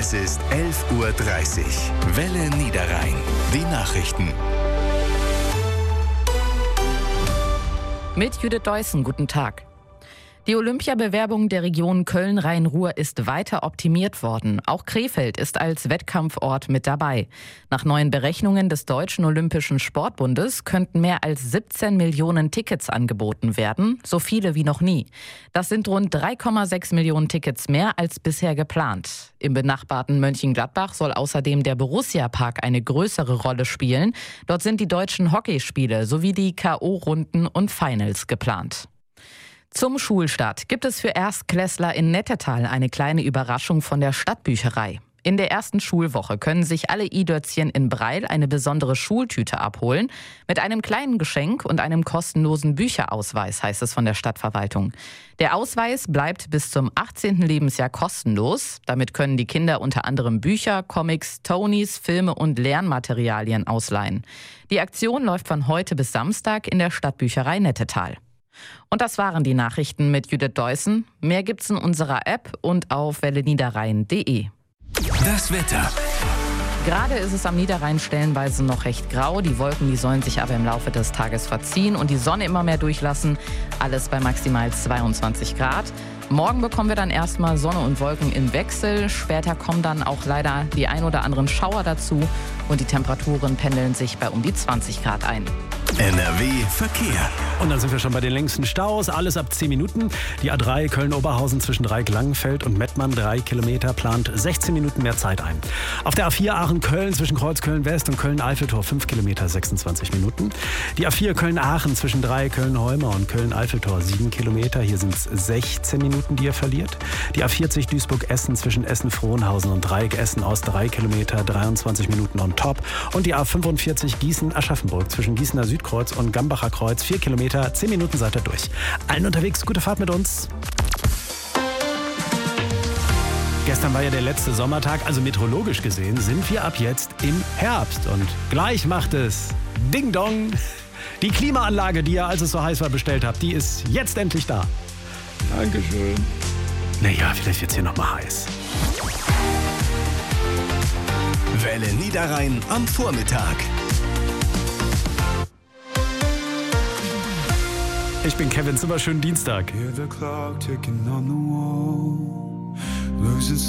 Es ist 11:30 Uhr. Welle Niederrhein. Die Nachrichten. Mit Judith Deussen, guten Tag. Die Olympiabewerbung der Region Köln-Rhein-Ruhr ist weiter optimiert worden. Auch Krefeld ist als Wettkampfort mit dabei. Nach neuen Berechnungen des Deutschen Olympischen Sportbundes könnten mehr als 17 Millionen Tickets angeboten werden, so viele wie noch nie. Das sind rund 3,6 Millionen Tickets mehr als bisher geplant. Im benachbarten Mönchengladbach soll außerdem der Borussia-Park eine größere Rolle spielen. Dort sind die deutschen Hockeyspiele sowie die K.O.-Runden und Finals geplant. Zum Schulstart gibt es für Erstklässler in Nettetal eine kleine Überraschung von der Stadtbücherei. In der ersten Schulwoche können sich alle i-Dötzchen in Breil eine besondere Schultüte abholen. Mit einem kleinen Geschenk und einem kostenlosen Bücherausweis, heißt es von der Stadtverwaltung. Der Ausweis bleibt bis zum 18. Lebensjahr kostenlos. Damit können die Kinder unter anderem Bücher, Comics, Tonys, Filme und Lernmaterialien ausleihen. Die Aktion läuft von heute bis Samstag in der Stadtbücherei Nettetal. Und das waren die Nachrichten mit Judith Deussen. Mehr gibt's in unserer App und auf welleniederrhein.de. Das Wetter. Gerade ist es am Niederrhein stellenweise noch recht grau. Die Wolken, die sollen sich aber im Laufe des Tages verziehen und die Sonne immer mehr durchlassen. Alles bei maximal 22 Grad. Morgen bekommen wir dann erstmal Sonne und Wolken im Wechsel. Später kommen dann auch leider die ein oder anderen Schauer dazu. Und die Temperaturen pendeln sich bei um die 20 Grad ein. NRW Verkehr. Und dann sind wir schon bei den längsten Staus. Alles ab 10 Minuten. Die A3 Köln-Oberhausen zwischen Dreieck-Langenfeld und Mettmann 3 Kilometer plant 16 Minuten mehr Zeit ein. Auf der A4 Aachen-Köln zwischen Kreuzköln-West und Köln-Eiffeltor 5 Kilometer 26 Minuten. Die A4 Köln-Aachen zwischen Dreieck Köln-Holmer und Köln-Eiffeltor 7 Kilometer. Hier sind es 16 Minuten, die ihr verliert. Die A40 Duisburg-Essen zwischen Essen-Frohnhausen und Dreieck Essen aus 3 Kilometer 23 Minuten on top. Und die A45 Gießen-Aschaffenburg zwischen Gießener Südkreuz und Gambacher Kreuz 4 Kilometer, 10 Minuten seid ihr durch. Allen unterwegs, gute Fahrt mit uns. Gestern war ja der letzte Sommertag, also meteorologisch gesehen sind wir ab jetzt im Herbst. Und gleich macht es Ding Dong. Die Klimaanlage, die ihr, als es so heiß war, bestellt habt, die ist jetzt endlich da. Dankeschön. Naja, vielleicht wird's hier nochmal heiß. Welle Niederrhein am Vormittag. Ich bin Kevin Zimmer, schönen Dienstag. Hear the clock ticking on the wall. Losing